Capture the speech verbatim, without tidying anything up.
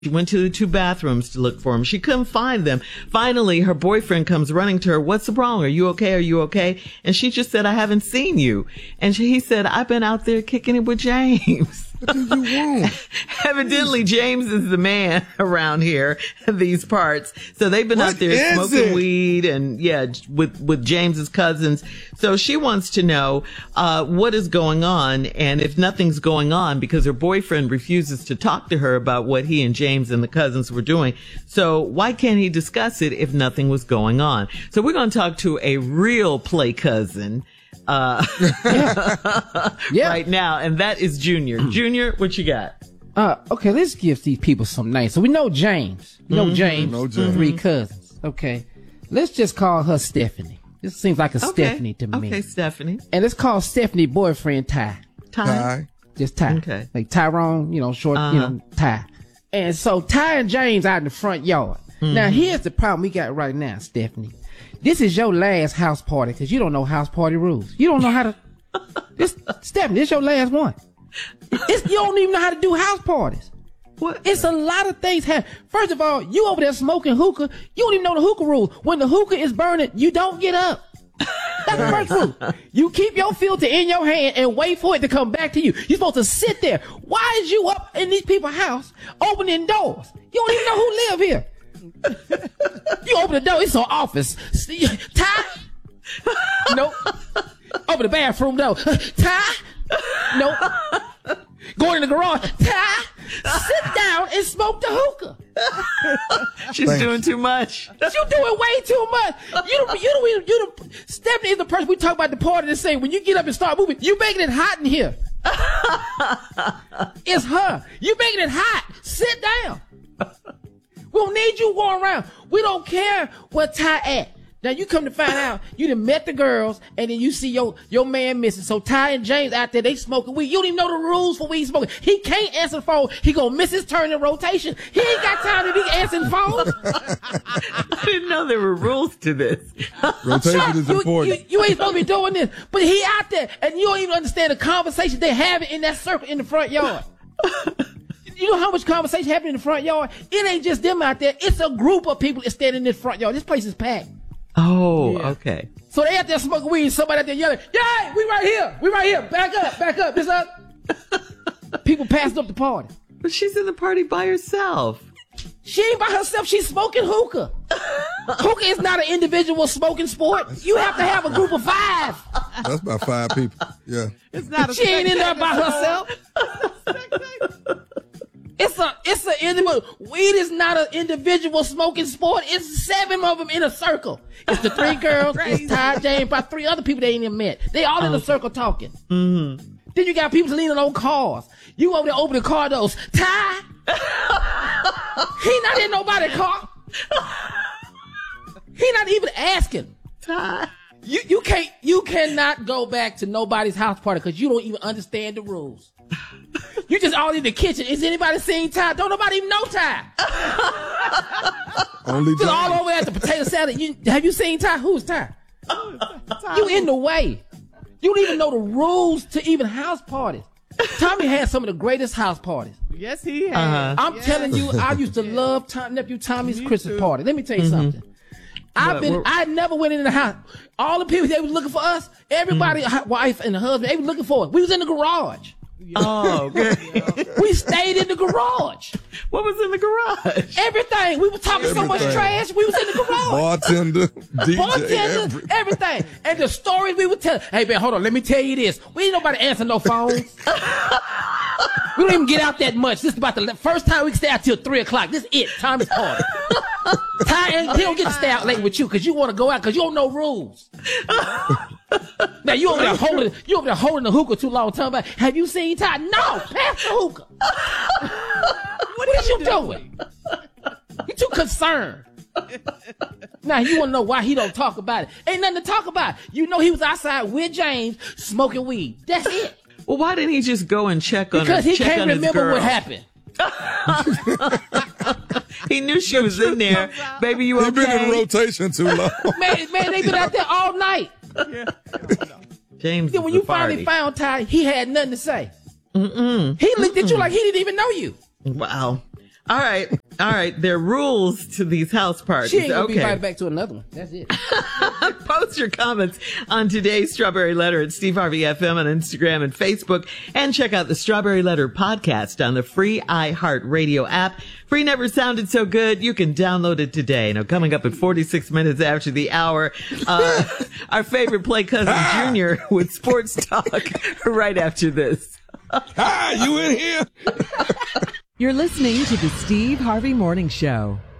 She went to the two bathrooms to look for him. She couldn't find them. Finally, her boyfriend comes running to her. What's wrong? Are you okay? Are you okay? And she just said, I haven't seen you. And she, he said, I've been out there kicking it with James. What do you want? Evidently, James is the man around here, these parts. So they've been What out there smoking it? weed and, yeah, with, with James's cousins. So she wants to know, uh, what is going on. And if nothing's going on, because her boyfriend refuses to talk to her about what he and James and the cousins were doing. So why can't he discuss it if nothing was going on? So we're going to talk to a real play cousin. Uh, yeah. Yeah. right now, and that is Junior. Junior, what you got? Uh, okay, let's give these people some names. So we know James. You know Mm-hmm. James. Know James. Three cousins. Okay. Let's just call her Stephanie. This seems like a Okay. Stephanie to me. Okay, Stephanie. And let's call Stephanie boyfriend Ty. Ty. Ty. Just Ty. Okay. Like Tyrone, you know, short, Uh-huh. you know, Ty. And so Ty and James out in the front yard. Mm-hmm. Now here's the problem we got right now, Stephanie. This is your last house party because you don't know house party rules. You don't know how to. This Stephanie, this your last one. It's, you don't even know how to do house parties. What? It's a lot of things happen. First of all, you over there smoking hookah. You don't even know the hookah rules. When the hookah is burning, you don't get up. That's the first rule. You keep your filter in your hand and wait for it to come back to you. You're supposed to sit there. Why is you up in these people's house opening doors? You don't even know who live here. You open the door, it's an office. Ty? Nope. Open the bathroom door. Ty? Nope. Going in the garage. Ty? Sit down and smoke the hookah. She's Thanks. doing too much. You doing way too much. You don't, you don't, even- you don't, Stephanie is the person we talk about the party that say, when you get up and start moving, you making it hot in here. It's her. You making it hot. Sit down. We don't need you going around. We don't care what Ty at. Now you come to find out you done met the girls and then you see your, your man missing. So Ty and James out there, they smoking weed. You don't even know the rules for weed smoking. He can't answer the phone. He gonna miss his turn in rotation. He ain't got time to be answering phones. I didn't know there were rules to this. Rotation is you, important. You, you ain't supposed to be doing this. But he out there and you don't even understand the conversation they having in that circle in the front yard. You know how much conversation happening in the front yard? It ain't just them out there. It's a group of people that stand in this front yard. This place is packed. Oh, Yeah. okay. So they out there smoking weed. Somebody out there yelling, "Yeah, we right here. We right here. Back up, back up. This up." People passed up the party. But she's in the party by herself. She ain't by herself. She's smoking hookah. Hookah is not an individual smoking sport. You have to have a group of five. That's about five people. Yeah. It's not a She ain't in there by herself. It's a, it's an individual. Weed is not an individual smoking sport. It's seven of them in a circle. It's the three girls, it's Ty, James, about three other people they ain't even met. They all in a circle talking. Mm-hmm. Then you got people leaning on cars. You over there opening car doors. Ty? He not in nobody's car. He not even asking. Ty. You, you can't, you cannot go back to nobody's house party because you don't even understand the rules. You just all in the kitchen. Is anybody seen Ty? Don't nobody even know Ty. Only Just all James. over at the potato salad. You, have you seen Ty? Who's Ty? You in the way. You don't even know the rules to even house parties. Tommy had some of the greatest house parties. Yes, he has. Uh-huh. I'm Yes. telling you, I used to love Tom, nephew Tommy's Christmas party. Let me tell you something. I've But been, we're- I never went in the house. All the people, they was looking for us. Everybody, wife and the husband, they was looking for us. We was in the garage. Oh, good. We stayed in the garage. What was in the garage? Everything. We were talking so much Everything. trash. We was in the garage. Bartender, D J, Bartender, every- everything. And the stories we would tell. Hey, man, hold on. Let me tell you this. We ain't nobody answer no phones. We don't even get out that much. This is about the first time we can stay out till three o'clock. This is it. Time is party. Ty, and he don't get to stay out late with you because you want to go out because you don't know rules. Now you over there holding, you over there holding the hookah too long. Talking about, have you seen Ty? No, pass the hookah. What are you doing? You too concerned. Now you want to know why he don't talk about it? Ain't nothing to talk about. You know he was outside with James smoking weed. That's it. Well, why didn't he just go and check on Because her? he check can't on his remember girl? what happened. He knew she was in there. Baby, you He okay? been in rotation too long. Man, man, they been out there all night. James. Then when is you the finally party. found Ty, he had nothing to say. Mm-mm. He looked at you like he didn't even know you. Wow. All right. All right. There are rules to these house parties. She ain't gonna okay. be invited back to another one. That's it. Post your comments on today's Strawberry Letter at Steve Harvey F M on Instagram and Facebook. And check out the Strawberry Letter podcast on the free iHeartRadio app. Free never sounded so good. You can download it today. Now, coming up at forty-six minutes after the hour, uh, our favorite Play Cousin Junior with Sports Talk right after this. Hi, you in here? You're listening to the Steve Harvey Morning Show.